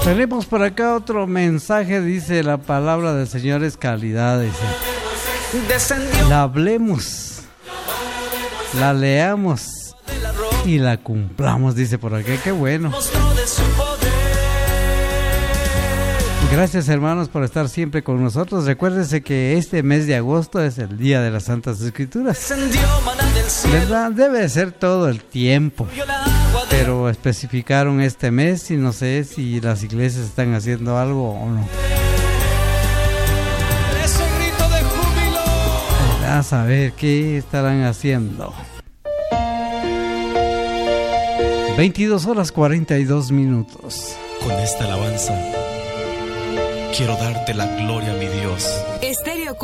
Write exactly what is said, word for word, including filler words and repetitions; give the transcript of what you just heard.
Tenemos por acá otro mensaje, dice: la palabra del Señor es calidad, dice. La hablemos, la leamos y la cumplamos, dice por acá. Qué bueno. Gracias, hermanos, por estar siempre con nosotros. Recuérdense que este mes de agosto es el Día de las Santas Escrituras. ¿Verdad? Debe ser todo el tiempo, pero especificaron este mes y no sé si las iglesias están haciendo algo o no. A saber qué estarán haciendo. veintidós horas cuarenta y dos minutos. Con esta alabanza quiero darte la gloria, mi Dios. Estéreo